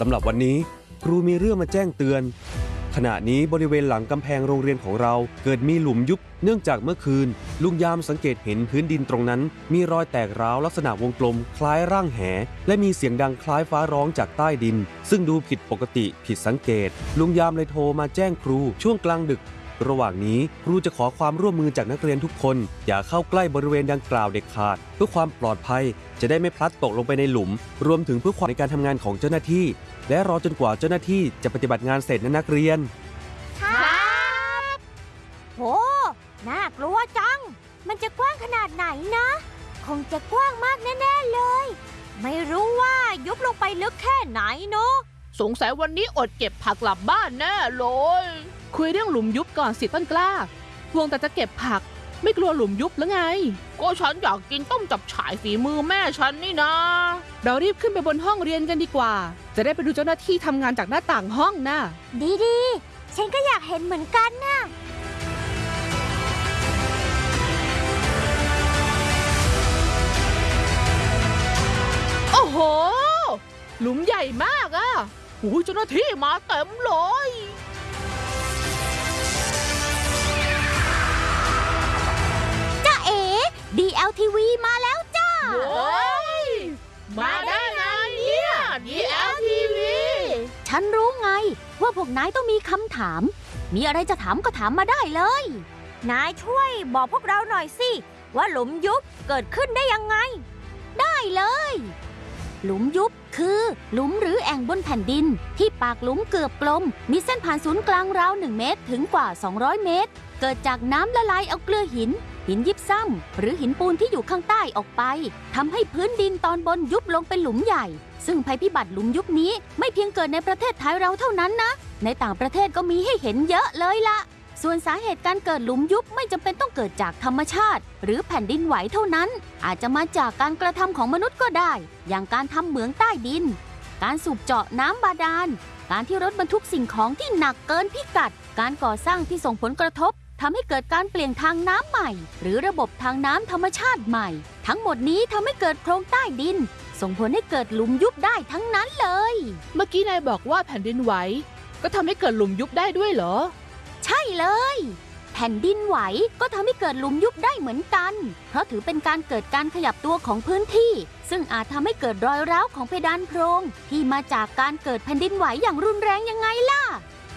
ำหรับวันนี้ครูมีเรื่องมาแจ้งเตือนขณะนี้บริเวณหลังกำแพงโรงเรียนของเราเกิดมีหลุมยุบเนื่องจากเมื่อคืนลุงยามสังเกตเห็นพื้นดินตรงนั้นมีรอยแตกร้าวลักษณะวงกลมคล้ายร่างแหและมีเสียงดังคล้ายฟ้าร้องจากใต้ดินซึ่งดูผิดปกติผิดสังเกตลุงยามเลยโทรมาแจ้งครูช่วงกลางดึกระหว่างนี้ครูจะขอความร่วมมือจากนักเรียนทุกคนอย่าเข้าใกล้บริเวณดังกล่าวเด็ดขาดเพื่อความปลอดภัยจะได้ไม่พลัดตกลงไปในหลุมรวมถึงเพื่อความในการทำงานของเจ้าหน้าที่และรอจนกว่าเจ้าหน้าที่จะปฏิบัติงานเสร็จนะนักเรียนครับโหน่ากลัวจังมันจะกว้างขนาดไหนนะคงจะกว้างมากแน่ๆเลยไม่รู้ว่ายุบลงไปลึกแค่ไหนเนาะสงสัยวันนี้อดเก็บผักกลับบ้านแน่เลยคุยเรื่องหลุมยุบก่อนสิต้นกล้าห่วงแต่จะเก็บผักไม่กลัวหลุมยุบหรือไงก็ฉันอยากกินต้มจับฉ่ายฝีมือแม่ฉันนี่นะเรารีบขึ้นไปบนห้องเรียนกันดีกว่าจะได้ไปดูเจ้าหน้าที่ทำงานจากหน้าต่างห้องนะดีๆฉันก็อยากเห็นเหมือนกันนะโอ้โหหลุมใหญ่มากอ่ะโอ้ยเจ้าหน้าที่มาเต็มเลย DLTV มาแล้วจ้าโอ้ยมาได้ไงเนี่ย DLTV ฉันรู้ไงว่าพวกนายต้องมีคำถามมีอะไรจะถามก็ถามมาได้เลยนายช่วยบอกพวกเราหน่อยสิว่าหลุมยุบเกิดขึ้นได้ยังไงได้เลยหลุมยุบคือหลุมหรือแอ่งบนแผ่นดินที่ปากหลุมเกือบกลมมีเส้นผ่านศูนย์กลางราว1 เมตรถึงกว่า200 เมตรเกิดจากน้ำละลายเอาเกลือหินยิบซ้ำหรือหินปูนที่อยู่ข้างใต้ออกไปทำให้พื้นดินตอนบนยุบลงเป็นหลุมใหญ่ซึ่งภัยพิบัติหลุมยุบนี้ไม่เพียงเกิดในประเทศไทยเราเท่านั้นนะในต่างประเทศก็มีให้เห็นเยอะเลยล่ะส่วนสาเหตุการเกิดหลุมยุบไม่จำเป็นต้องเกิดจากธรรมชาติหรือแผ่นดินไหวเท่านั้นอาจจะมาจากการกระทำของมนุษย์ก็ได้อย่างการทำเหมืองใต้ดินการสูบเจาะน้ำบาดาลการที่รถบรรทุกสิ่งของที่หนักเกินพิกัดการก่อสร้างที่ส่งผลกระทบทำให้เกิดการเปลี่ยนทางน้ำใหม่หรือระบบทางน้ำธรรมชาติใหม่ทั้งหมดนี้ทำให้เกิดโพรงใต้ดินส่งผลให้เกิดหลุมยุบได้ทั้งนั้นเลยเมื่อกี้นายบอกว่าแผ่นดินไหวก็ทำให้เกิดหลุมยุบได้ด้วยเหรอใช่เลยแผ่นดินไหวก็ทำให้เกิดหลุมยุบได้เหมือนกันเพราะถือเป็นการเกิดการขยับตัวของพื้นที่ซึ่งอาจทำให้เกิดรอยร้าวของเพดานโพรงที่มาจากการเกิดแผ่นดินไหวอย่างรุนแรงยังไงล่ะ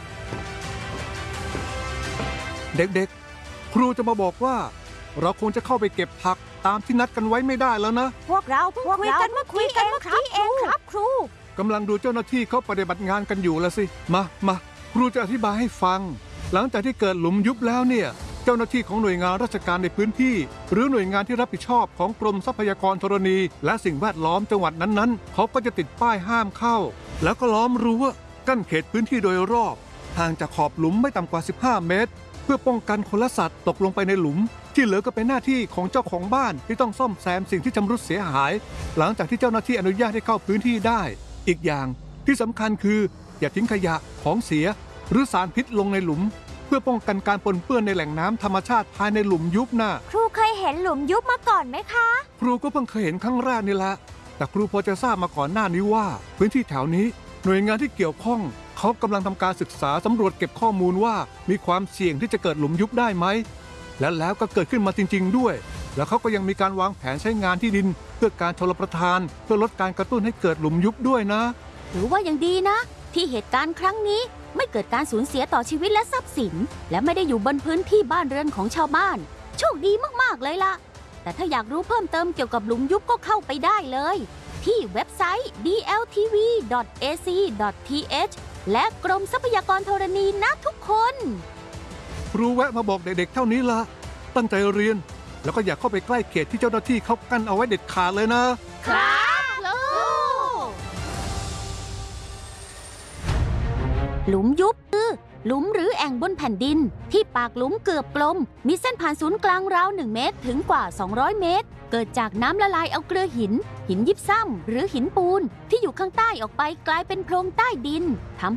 เด็กๆครูจะมาบอกว่าเราคงจะเข้าไปเก็บผักตามที่นัดกันไว้ไม่ได้แล้วนะพวกเราคุยกันเมื่อกี้เองครับครูกำลังดูเจ้าหน้าที่เขาปฏิบัติงานกันอยู่ละสิมาครูจะอธิบายให้ฟังหลังจากที่เกิดหลุมยุบแล้วเนี่ยเจ้าหน้าที่ของหน่วยงานราชการในพื้นที่หรือหน่วยงานที่รับผิดชอบของกรมทรัพยากรธรณีและสิ่งแวดล้อมจังหวัดนั้นๆเขาก็จะติดป้ายห้ามเข้าแล้วก็ล้อมรั้วกั้นเขตพื้นที่โดยรอบห่างจากขอบหลุมไม่ต่ำกว่า15 เมตรเพื่อป้องกันคนและสัตว์ตกลงไปในหลุมที่เหลือก็เป็นหน้าที่ของเจ้าของบ้านที่ต้องซ่อมแซมสิ่งที่ชำรุดเสียหายหลังจากที่เจ้าหน้าที่อนุญาตให้เข้าพื้นที่ได้อีกอย่างที่สำคัญคืออย่าทิ้งขยะของเสียหรือสารพิษลงในหลุมเพื่อป้องกันการปนเปื้อนในแหล่งน้ำธรรมชาติภายในหลุมยุบน่ะครูเคยเห็นหลุมยุบมาก่อนไหมคะครูก็เพิ่งเคยเห็นครั้งแรกนี่แหละแต่ครูพอจะทราบมาก่อนหน้านี้ว่าพื้นที่แถวนี้หน่วยงานที่เกี่ยวข้องเขากำลังทำการศึกษาสำรวจเก็บข้อมูลว่ามีความเสี่ยงที่จะเกิดหลุมยุบได้ไหมแล้วก็เกิดขึ้นมาจริงๆด้วยแล้วเขาก็ยังมีการวางแผนใช้งานที่ดินเพื่อการชลประทานเพื่อลดการกระตุ้นให้เกิดหลุมยุบด้วยนะถือว่ายังดีนะที่เหตุการณ์ครั้งนี้ไม่เกิดการสูญเสียต่อชีวิตและทรัพย์สินและไม่ได้อยู่บนพื้นที่บ้านเรือนของชาวบ้านโชคดีมากๆเลยล่ะแต่ถ้าอยากรู้เพิ่มเติมเกี่ยวกับหลุมยุบก็เข้าไปได้เลยที่เว็บไซต์ dltv.ac.th และกรมทรัพยากรธรณีนะทุกคนครูแวะมาบอกเด็กๆเท่านี้ละตั้งใจเรียนแล้วก็อย่าเข้าไปใกล้เขตที่เจ้าหน้าที่เขากั้นเอาไว้เด็ดขาดเลยนะครับลูกหลุมยุบคือหลุมหรือแอ่งบนแผ่นดินที่ปากหลุมเกือบกลมมีเส้นผ่านศูนย์กลางราว1 เมตรถึงกว่า200 เมตรเกิดจากน้ำละลายเอาเกลือหินยิบซ้ำหรือหินปูนที่อยู่ข้างใต้ออกไปกลายเป็นโพรงใต้ดินทำ